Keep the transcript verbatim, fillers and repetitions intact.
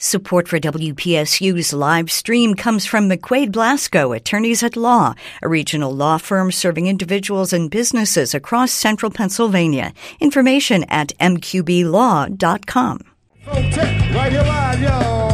Support for W P S U's live stream comes from McQuaid Blasco, Attorneys at Law, a regional law firm serving individuals and businesses across central Pennsylvania. Information at m q b law dot com. Right here live, y'all.